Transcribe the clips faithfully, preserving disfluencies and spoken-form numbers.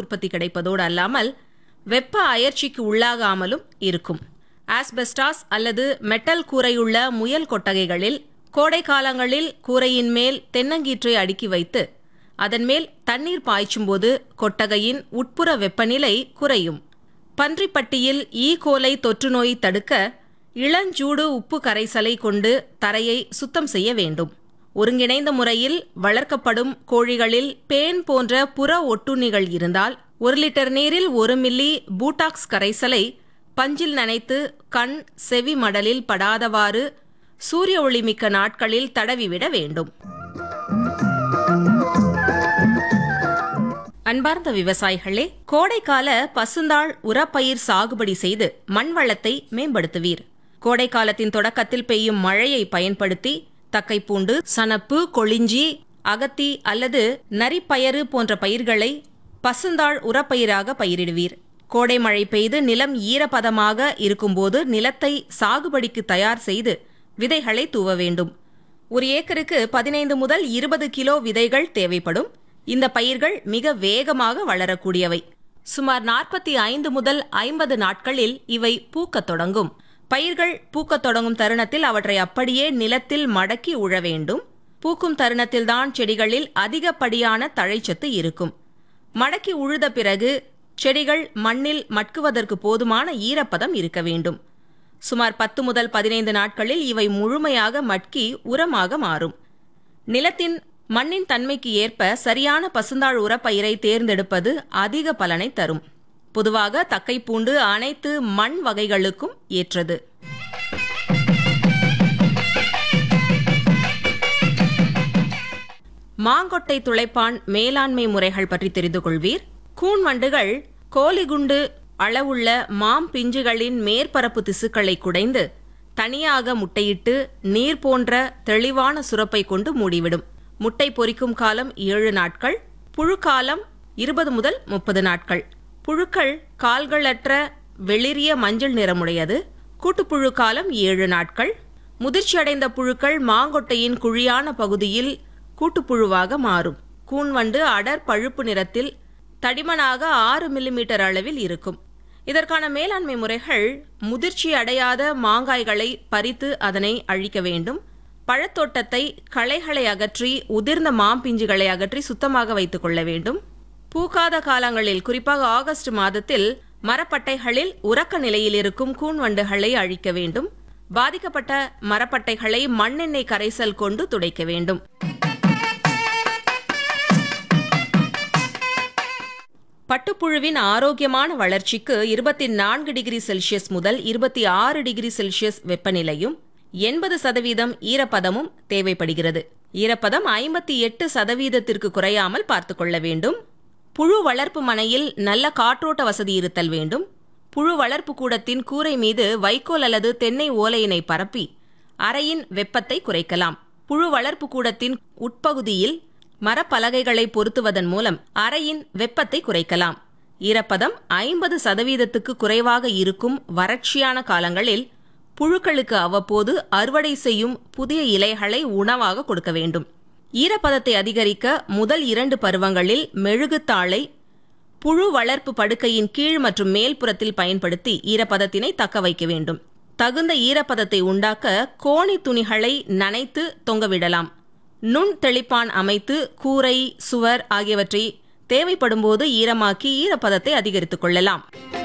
உற்பத்தி கிடைப்பதோடு அல்லாமல் வெப்ப அயற்சிக்கு உள்ளாகாமலும் இருக்கும். ஆஸ்பெஸ்டாஸ் அல்லது மெட்டல் கூரையுள்ள முயல் கொட்டகைகளில் கோடை காலங்களில் கூரையின் மேல் தென்னங்கீற்றை அடுக்கி வைத்து அதன் மேல் தண்ணீர் பாய்ச்சும்போது கொட்டகையின் உட்புற வெப்பநிலை குறையும். பன்றிப்பட்டியில் ஈ கோலை தொற்று நோய் தடுக்க இளஞ்சூடு உப்பு கரைசலை கொண்டு தரையை சுத்தம் செய்ய வேண்டும். ஒருங்கிணைந்த முறையில் வளர்க்கப்படும் கோழிகளில் பேன் போன்ற புற ஒட்டுண்ணிகள் இருந்தால் ஒரு லிட்டர் நீரில் ஒரு மில்லி பூட்டாக்ஸ் கரைசலை பஞ்சில் நனைத்து கண் செவி மடலில் படாதவாறு சூரிய ஒளிமிக்க நாட்களில் தடவிவிட வேண்டும். அன்பார்ந்த விவசாயிகளே, கோடைக்கால பசுந்தாள் உரப்பயிர் சாகுபடி செய்து மண் வளத்தை மேம்படுத்துவீர். கோடை காலத்தின் தொடக்கத்தில் பெய்யும் மழையை பயன்படுத்தி தக்கைப்பூண்டு, சணப்பு, கொளிஞ்சி, அகத்தி அல்லது நரிப்பயறு போன்ற பயிர்களை பசுந்தாள் உரப்பயிராக பயிரிடுவீர். கோடை மழை பெய்து நிலம் ஈரப்பதமாக இருக்கும்போது நிலத்தை சாகுபடிக்கு தயார் செய்து விதைகளை தூவ வேண்டும். ஒரு ஏக்கருக்கு பதினைந்து முதல் இருபது கிலோ விதைகள் தேவைப்படும். இந்த பயிர்கள் மிக வேகமாக வளரக்கூடியவை. சுமார் நாற்பத்தி ஐந்து முதல் ஐம்பது நாட்களில் இவை பூக்கத் தொடங்கும். பயிர்கள் பூக்கத் தொடங்கும் தருணத்தில் அவற்றை அப்படியே நிலத்தில் மடக்கி உழ வேண்டும். பூக்கும் தருணத்தில்தான் செடிகளில் அதிகப்படியான தழைச்சத்து இருக்கும். மடக்கி உழுத பிறகு செடிகள் மண்ணில் மட்குவதற்கு போதுமான ஈரப்பதம் இருக்க வேண்டும். சுமார் பத்து முதல் பதினைந்து நாட்களில் இவை முழுமையாக மட்கி உரமாக மாறும். நிலத்தின் மண்ணின் தன்மைக்கு ஏற்ப சரியான பசுந்தாள் உரப்பயிரை தேர்ந்தெடுப்பது அதிக பலனை தரும். பொதுவாக தக்கைப்பூண்டு அனைத்து மண் வகைகளுக்கும் ஏற்றது. மாங்கொட்டை துளைப்பான் மேலாண்மை முறைகள் பற்றி தெரிந்து கொள்வீர். கூன் வண்டுகள் கோலிகுண்டு அளவுள்ள மாம் பிஞ்சுகளின் மேற்பரப்பு திசுக்களை குடைந்து தனியாக முட்டையிட்டு நீர் போன்ற தெளிவான சுரப்பை கொண்டு மூடிவிடும். முட்டை பொரிக்கும் காலம் ஏழு நாட்கள், புழு காலம் இருபது முதல் முப்பது நாட்கள். புழுக்கள் கால்களற்ற வெளிரிய மஞ்சள் நிறமுடையது. கூட்டுப்புழு காலம் ஏழு நாட்கள். முதிர்ச்சியடைந்த புழுக்கள் மாங்கொட்டையின் குழியான பகுதியில் கூட்டுப்புழுவாக மாறும். கூன்வண்டு அடர் பழுப்பு நிறத்தில் தடிமனாக ஆறு மில்லிமீட்டர் அளவில் இருக்கும். இதற்கான மேலாண்மை முறைகள்: முதிர்ச்சி அடையாத மாங்காய்களை பறித்து அதனை அழிக்க வேண்டும். பழத்தோட்டத்தை களைகளை அகற்றி உதிர்ந்த மாம்பிஞ்சுகளை அகற்றி சுத்தமாக வைத்துக் கொள்ள வேண்டும். பூக்காத காலங்களில், குறிப்பாக ஆகஸ்ட் மாதத்தில் மரப்பட்டைகளில் உறக்க நிலையில் இருக்கும் கூன்வண்டுகளை அழிக்க வேண்டும். பாதிக்கப்பட்ட மரப்பட்டைகளை மண்ணெண்ணெய் கரைசல் கொண்டு துடைக்க வேண்டும். பட்டுப்புழுவின் ஆரோக்கியமான வளர்ச்சிக்கு இருபத்தி நான்கு டிகிரி செல்சியஸ் முதல் இருபத்தி ஆறு டிகிரி செல்சியஸ் வெப்பநிலையும் எண்பது சதவீதம் ஈரப்பதமும் தேவைப்படுகிறது. ஈரப்பதம் ஐம்பத்தி எட்டு சதவீதத்திற்கு குறையாமல் பார்த்துக் கொள்ள வேண்டும். புழு வளர்ப்பு மனையில் நல்ல காற்றோட்ட வசதி இருத்தல் வேண்டும். புழு வளர்ப்பு கூடத்தின் கூரை மீது வைக்கோல் அல்லது தென்னை ஓலையினை பரப்பி அறையின் வெப்பத்தை குறைக்கலாம். புழு வளர்ப்பு கூடத்தின் உட்பகுதியில் மரப்பலகைகளை பொருத்துவதன் மூலம் அறையின் வெப்பத்தை குறைக்கலாம். ஈரப்பதம் ஐம்பது சதவீதத்துக்கு குறைவாக இருக்கும் வறட்சியான காலங்களில் புழுக்களுக்கு அவ்வப்போது அறுவடை செய்யும் புதிய இலைகளை உணவாக கொடுக்க வேண்டும். ஈரப்பதத்தை அதிகரிக்க முதல் இரண்டு பருவங்களில் மெழுகுத்தாளை புழு வளர்ப்பு படுக்கையின் கீழ் மற்றும் மேல்புறத்தில் பயன்படுத்தி ஈரப்பதத்தினை தக்க வைக்க வேண்டும். தகுந்த ஈரப்பதத்தை உண்டாக்க கோணி துணிகளை நனைத்து தொங்கவிடலாம். நுண் தெளிப்பான் அமைத்து கூரை, சுவர் ஆகியவற்றை தேவைப்படும்போது ஈரமாக்கி ஈரப்பதத்தை அதிகரித்துக் கொள்ளலாம்.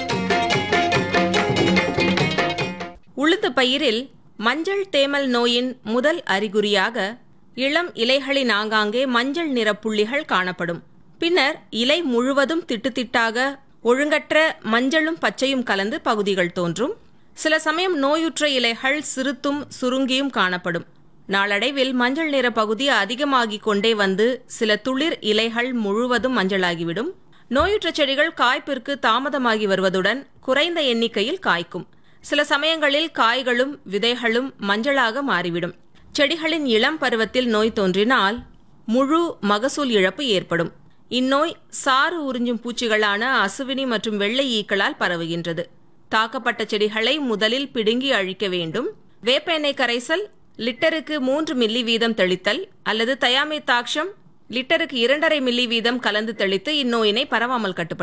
உளுந்து பயிரில் மஞ்சள் தேமல் நோயின் முதல் அறிகுறியாக இளம் இலைகளின் ஆங்காங்கே மஞ்சள் நிற புள்ளிகள் காணப்படும். பின்னர் இலை முழுவதும் திட்டுத்திட்டாக ஒழுங்கற்ற மஞ்சளும் பச்சையும் கலந்து பகுதிகள் தோன்றும். சில சமயம் நோயுற்ற இலைகள் சிறுத்தும் சுருங்கியும் காணப்படும். நாளடைவில் மஞ்சள் நிற பகுதி அதிகமாகிக் கொண்டே வந்து சில துளிர் இலைகள் முழுவதும் மஞ்சளாகிவிடும். நோயுற்ற செடிகள் காய்ப்பிற்கு தாமதமாகி வருவதுடன் குறைந்த எண்ணிக்கையில் காய்க்கும். சில சமயங்களில் காய்களும் விதைகளும் மஞ்சளாக மாறிவிடும். செடிகளின் இளம் பருவத்தில் நோய் தோன்றினால் முழு மகசூல் இழப்பு ஏற்படும். இந்நோய் சாறு உறிஞ்சும் பூச்சிகளான அசுவினி மற்றும் வெள்ளை ஈக்களால் பரவுகின்றது. தாக்கப்பட்ட செடிகளை முதலில் பிடுங்கி அழிக்க வேண்டும். வேப்ப எண்ணெய் கரைசல் லிட்டருக்கு மூன்று மில்லி வீதம் தெளித்தல் அல்லது தயாமித்தாக்ஷம் லிட்டருக்கு இரண்டரை மில்லி வீதம் கலந்து தெளித்து இந்நோயினை பரவாமல் கட்டுப்படுத்த